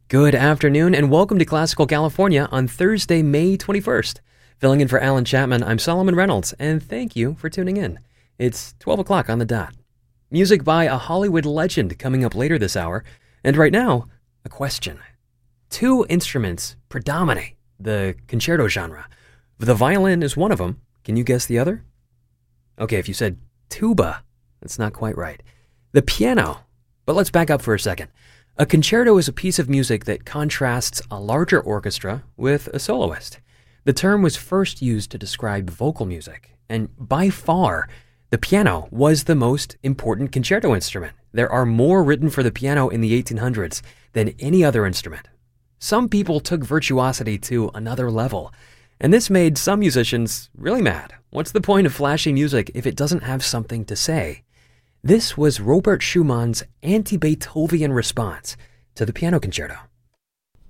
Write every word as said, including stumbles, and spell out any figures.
Good afternoon and welcome to Classical California on Thursday, May twenty-first. Filling in for Alan Chapman, I'm Solomon Reynolds, and thank you for tuning in. It's twelve o'clock on the dot. Music by a Hollywood legend coming up later this hour, and right now, a question. Two instruments predominate the concerto genre. The violin is one of them. Can you guess the other? Okay, if you said tuba, that's not quite right. The piano. But let's back up for a second. A concerto is a piece of music that contrasts a larger orchestra with a soloist. The term was first used to describe vocal music, and by far, the piano was the most important concerto instrument. There are more written for the piano in the eighteen hundreds than any other instrument. Some people took virtuosity to another level, and this made some musicians really mad. What's the point of flashy music if it doesn't have something to say? This was Robert Schumann's anti-Beethoven response to the piano concerto.